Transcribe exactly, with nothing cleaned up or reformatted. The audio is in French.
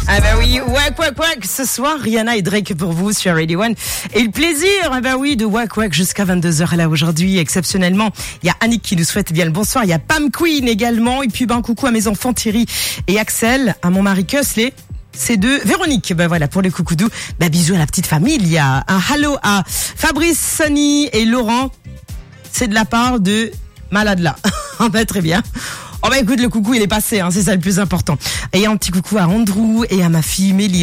Ah bah oui, Wack Wack Wack, ce soir, Rihanna et Drake pour vous sur Radio One. Et le plaisir, ah bah oui, de Wack Wack jusqu'à vingt-deux heures là aujourd'hui, exceptionnellement. Il y a Annick qui nous souhaite bien le bonsoir, il y a Pam Queen également, et puis ben coucou à mes enfants Thierry et Axel, à mon mari Kesley. C'est de Véronique. Ben voilà, pour les coucoudous. Ben bisous à la petite famille. Il y a un hello à Fabrice, Sonny et Laurent. C'est de la part de Malade là. Ben très bien. Oh ben écoute, le coucou il est passé, hein, c'est ça le plus important. Et un petit coucou à Andrew et à ma fille Mélie.